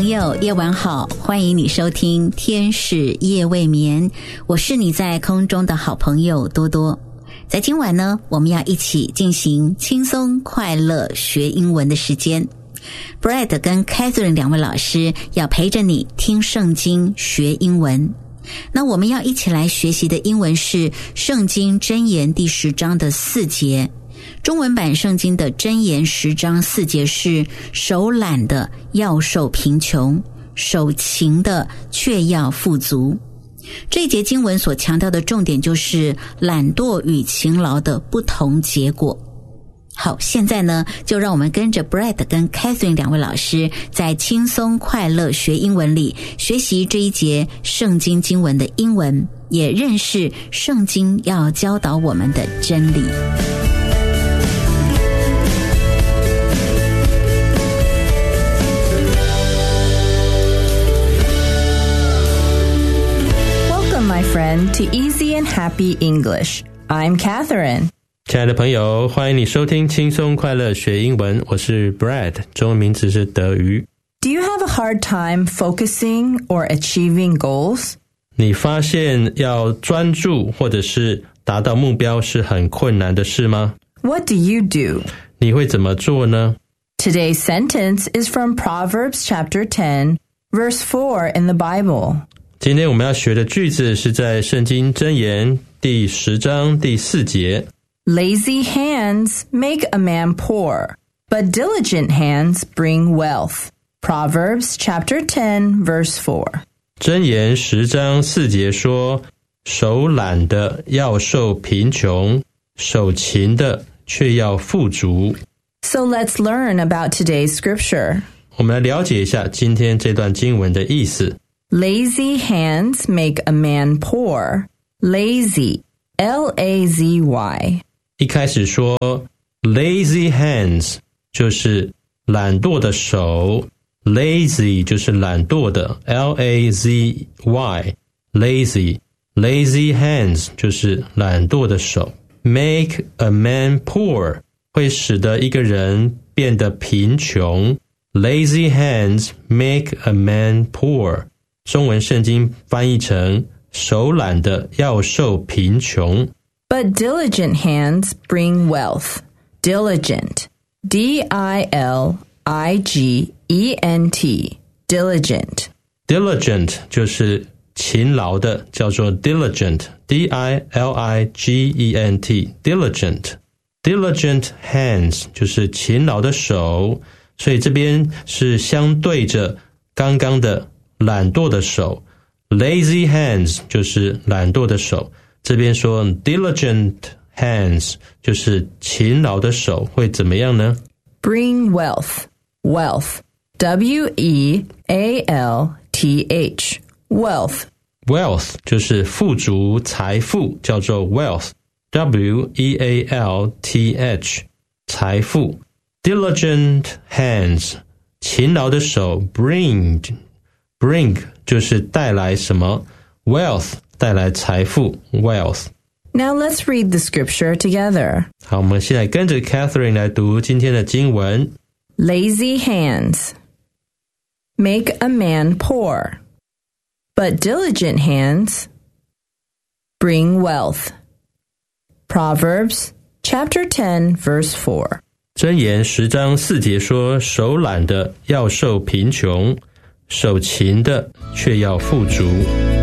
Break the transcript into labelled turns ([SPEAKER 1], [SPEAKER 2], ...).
[SPEAKER 1] 友，夜晚好，欢迎你收听天使夜未眠，我是你在空中的好朋友多多。在今晚呢，我们要一起进行轻松快乐学英文的时间。Brad 跟 Catherine 两位老师要陪着你听圣经学英文。那我们要一起来学习的英文是圣经箴言第10章的4节。中文版圣经的箴言10章4节是：手懒的要受贫穷，手勤的却要富足。这一节经文所强调的重点就是懒惰与勤劳的不同结果。好，现在呢，就让我们跟着 Brad 跟 Catherine 两位老师在轻松快乐学英文里学习这一节圣经经文的英文，也认识圣经要教导我们的真理。
[SPEAKER 2] Welcome, my friend, to Easy and Happy English. I'm Catherine.
[SPEAKER 3] 亲爱的朋友，欢迎你收听轻松快乐学英文，我是 Brad， 中文名字是德瑜。
[SPEAKER 2] Do you have a hard time focusing or achieving goals?
[SPEAKER 3] 你发现要专注或者是达到目标是很困难的事吗？
[SPEAKER 2] What do you do?
[SPEAKER 3] 你会怎么做呢？
[SPEAKER 2] Today's sentence is from Proverbs chapter 10, verse 4 in the Bible.
[SPEAKER 3] 今天我们要学的句子是在圣经箴言第10章第4节。
[SPEAKER 2] Lazy hands make a man poor, but diligent hands bring wealth. Proverbs chapter 10, verse 4.
[SPEAKER 3] 箴言10章4节说，手懒的要受贫穷，手勤的却要富足。
[SPEAKER 2] So let's learn about today's scripture.
[SPEAKER 3] 我们来了解一下今天这段经文的意思。
[SPEAKER 2] Lazy hands make a man poor. Lazy, L-A-Z-Y.
[SPEAKER 3] 一开始说 lazy hands 就是懒惰的手， lazy 就是懒惰的 L-A-Z-Y lazy hands 就是懒惰的手。 make a man poor 会使得一个人变得贫穷， lazy hands make a man poor 中文圣经翻译成手懒的要受贫穷。
[SPEAKER 2] But diligent hands bring wealth. Diligent. D-I-L-I-G-E-N-T. Diligent.
[SPEAKER 3] Diligent 就是勤劳的，叫做 diligent. D-I-L-I-G-E-N-T. Diligent. Diligent hands 就是勤劳的手，所以这边是相对着刚刚的懒惰的手。Lazy hands 就是懒惰的手。这边说 diligent hands 就是勤劳的手会怎么样呢？
[SPEAKER 2] Bring wealth. Wealth. W-E-A-L-T-H. Wealth.
[SPEAKER 3] Wealth 就是富足财富，叫做 wealth. W-E-A-L-T-H 财富。 Diligent hands 勤劳的手 bring 就是带来什么？ wealth带来财富 wealth.
[SPEAKER 2] Now let's read the scripture together.
[SPEAKER 3] 好，我们现在跟着 Catherine 来读今天的经文。
[SPEAKER 2] Lazy hands make a man poor, but diligent hands bring wealth. Proverbs chapter 10, verse 4.
[SPEAKER 3] 箴言10章4节说，手懒的要受贫穷，手勤的却要富足。